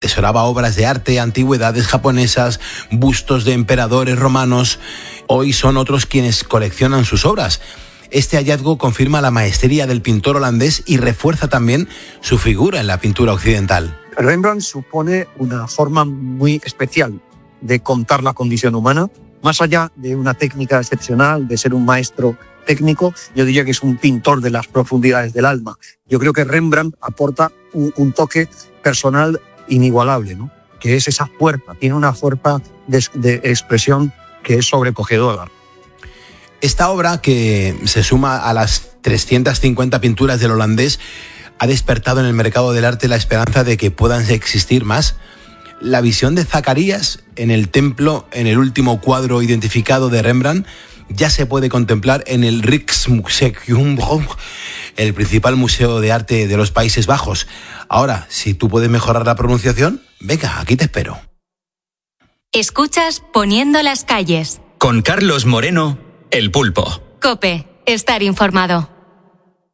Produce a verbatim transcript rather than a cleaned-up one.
Atesoraba obras de arte, antigüedades japonesas, bustos de emperadores romanos. Hoy son otros quienes coleccionan sus obras. Este hallazgo confirma la maestría del pintor holandés y refuerza también su figura en la pintura occidental. Rembrandt supone una forma muy especial de contar la condición humana. Más allá de una técnica excepcional, de ser un maestro técnico, yo diría que es un pintor de las profundidades del alma. Yo creo que Rembrandt aporta un, un toque personal inigualable, ¿no? Que es esa fuerza, tiene una fuerza de, de expresión que es sobrecogedora. Esta obra, que se suma a las trescientas cincuenta pinturas del holandés, ha despertado en el mercado del arte la esperanza de que puedan existir más. La visión de Zacarías en el templo, en el último cuadro identificado de Rembrandt, ya se puede contemplar en el Rijksmuseum, el principal museo de arte de los Países Bajos. Ahora, si tú puedes mejorar la pronunciación, venga, aquí te espero. Escuchas Poniendo las calles. Con Carlos Moreno, El Pulpo. COPE, estar informado.